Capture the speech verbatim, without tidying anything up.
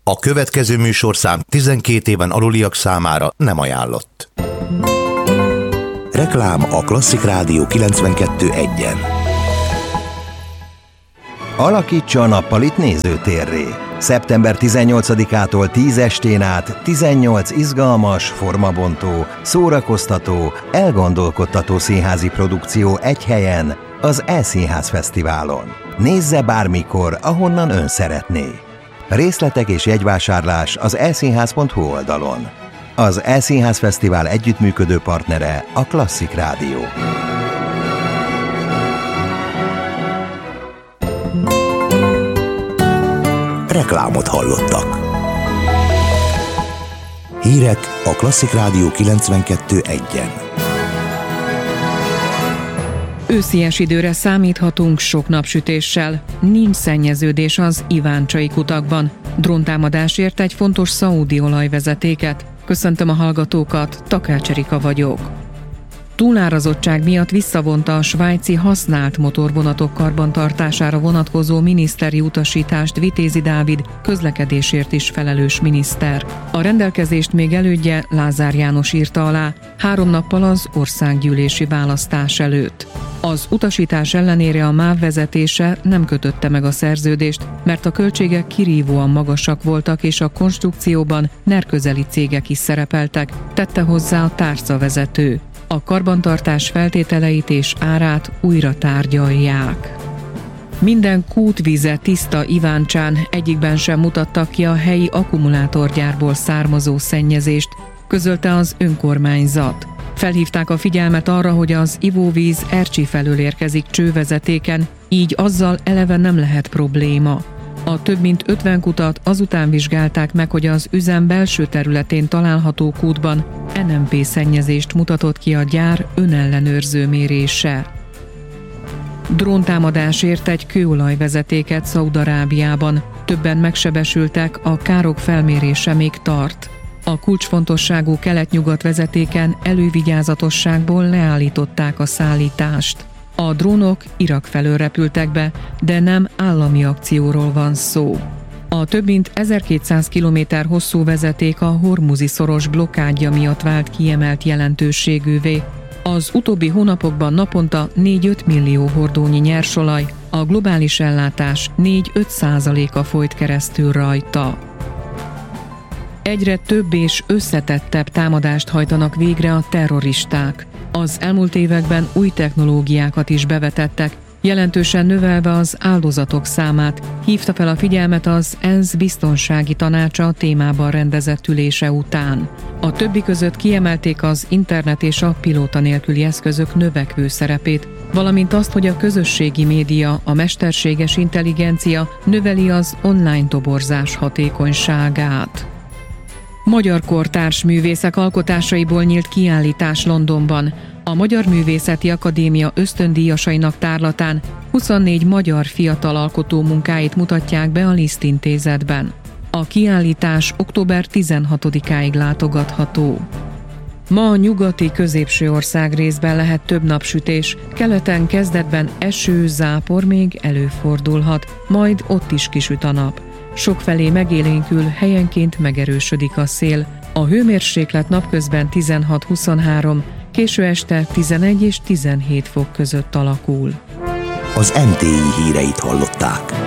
A következő műsorszám tizenkét éven aluliak számára nem ajánlott. Reklám a Klasszik Rádió kilencvenkettő egyen. Alakítsa a nappalit nézőtérré. szeptember tizennyolcadikától tíz estén át tizennyolc izgalmas, formabontó, szórakoztató, elgondolkodtató színházi produkció egy helyen, az E-Színház Fesztiválon. Nézze bármikor, ahonnan ön szeretné. Részletek és jegyvásárlás az e színház pont hu oldalon. Az E-Színház Fesztivál együttműködő partnere a Klasszik Rádió. Reklámot hallottak. Hírek a Klasszik Rádió kilencvenkettő egyen. Őszies időre számíthatunk sok napsütéssel. Nincs szennyeződés az iváncsai kutakban. Dróntámadásért egy fontos szaúdi olajvezetéket. Köszöntöm a hallgatókat, Takács Erika vagyok. Túlárazottság miatt visszavonta a svájci használt motorvonatok karbantartására vonatkozó miniszteri utasítást Vitézi Dávid, közlekedésért is felelős miniszter. A rendelkezést még elődje, Lázár János írta alá, három nappal az országgyűlési választás előtt. Az utasítás ellenére a MÁV vezetése nem kötötte meg a szerződést, mert a költségek kirívóan magasak voltak és a konstrukcióban nerközeli cégek is szerepeltek, tette hozzá a tárcavezető. A karbantartás feltételeit és árát újra tárgyalják. Minden kútvize tiszta Iváncsán, egyikben sem mutattak ki a helyi akkumulátorgyárból származó szennyezést, közölte az önkormányzat. Felhívták a figyelmet arra, hogy az ivóvíz Ercsi felől érkezik csővezetéken, így azzal eleve nem lehet probléma. A több mint ötven kutat azután vizsgálták meg, hogy az üzem belső területén található kútban en em pé szennyezést mutatott ki a gyár önellenőrző mérése. Dróntámadásért egy kőolajvezetéket Szaúd-Arábiában. Többen megsebesültek, a károk felmérése még tart. A kulcsfontosságú kelet-nyugat vezetéken elővigyázatosságból leállították a szállítást. A drónok Irak felől repültek be, de nem állami akcióról van szó. A több mint ezerkétszáz kilométer hosszú vezeték a Hormuzi szoros blokkádja miatt vált kiemelt jelentőségűvé. Az utóbbi hónapokban naponta négy-öt millió hordónyi nyersolaj, a globális ellátás négy-öt százaléka folyt keresztül rajta. Egyre több és összetettebb támadást hajtanak végre a terroristák. Az elmúlt években új technológiákat is bevetettek, jelentősen növelve az áldozatok számát, hívta fel a figyelmet az ENSZ biztonsági tanácsa a témában rendezett ülése után. A többi között kiemelték az internet és a pilóta nélküli eszközök növekvő szerepét, valamint azt, hogy a közösségi média, a mesterséges intelligencia növeli az online toborzás hatékonyságát. Magyar kortárs művészek alkotásaiból nyílt kiállítás Londonban. A Magyar Művészeti Akadémia ösztöndíjasainak tárlatán huszonnégy magyar fiatal alkotó munkáit mutatják be a Liszt Intézetben. A kiállítás október tizenhatodikáig látogatható. Ma a nyugati középső ország részben lehet több napsütés, keleten kezdetben eső, zápor még előfordulhat, majd ott is kisüt a nap. Sokfelé megélénkül, helyenként megerősödik a szél. A hőmérséklet napközben tizenhat-huszonhárom, késő este tizenegy és tizenhét fok között alakul. Az em té i híreit hallották.